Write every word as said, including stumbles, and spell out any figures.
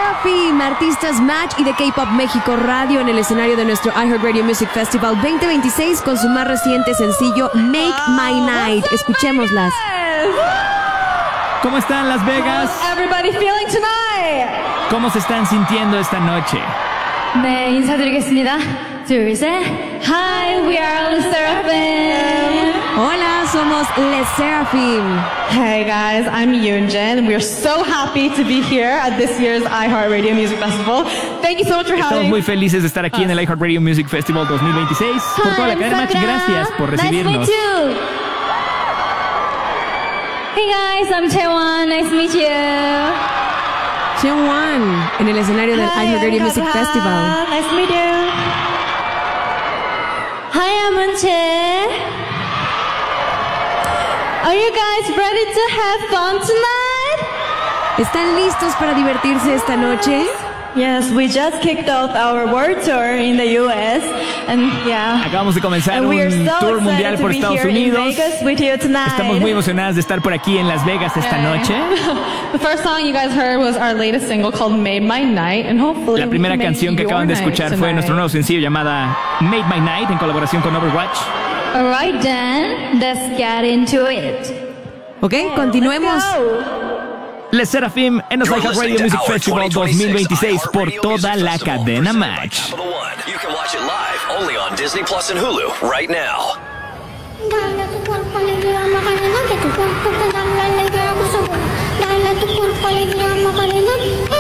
Seraphim, artistas Match y de K-Pop México Radio en el escenario de nuestro iHeartRadio Music Festival veinte veintiséis con su más reciente sencillo Make My Night. Escuchémoslas. ¿Cómo están Las Vegas? How's everybody feeling tonight? ¿Cómo se están sintiendo esta noche? 네, 인사드리겠습니다. 둘, 셋. Hi, we are LE SSERAFIM. Hola, somos Les Seraphim. Hey guys, I'm Yoonjin. We're so happy to be here at this year's iHeartRadio Music Festival. Thank you so much for Estamos having muy felices de estar aquí en el iHeartRadio Music Festival dos mil veintiséis. Por toda la cadena Match, gracias por recibirnos. Nice to meet you. Hey guys, I'm Chaewon. Nice to meet you. Chaewon en el escenario del Hi, iHeartRadio I'm Music Gaga. Festival. Nice to meet you. Hi, I'm Eunchae. Are you guys ready to have fun tonight? ¿Están listos para divertirse esta noche? Yes, we just kicked off our world tour in the U S and yeah. Acabamos de comenzar And un we are so tour excited mundial to por be Estados here in Unidos. Vegas with you tonight. Estamos muy emocionadas de estar por aquí en Las Vegas esta noche. The first song you guys heard was our latest single called Made My Night, and hopefully La primera we can canción que make acaban de your escuchar night fue nuestro tonight. nuevo sencillo llamada Made My Night en colaboración con Overwatch. Alright then, let's get into it. Ok, continuemos. Let's go. Les Seraphim en los iHeartRadio Music Festival dos mil veintiséis por toda la cadena Match. You can watch it live only on Disney Plus and Hulu right now. Dala tu cuerpo alegría Macarena, que tu cuerpo te da la alegría, cosa buena. Dala tu cuerpo alegría Macarena.